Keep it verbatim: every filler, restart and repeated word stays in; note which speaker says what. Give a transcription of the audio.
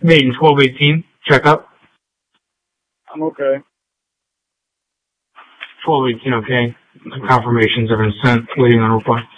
Speaker 1: Maiden twelve eighteen, check up.
Speaker 2: I'm okay.
Speaker 1: twelve eighteen, okay. Confirmations have been sent, waiting on reply.